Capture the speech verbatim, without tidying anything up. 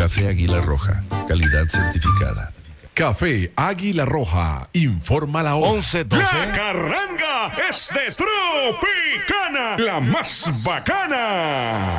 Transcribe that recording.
Café Águila Roja, calidad certificada. Café Águila Roja, informa la hora. once doce. La carranga es de Tropicana, la más bacana.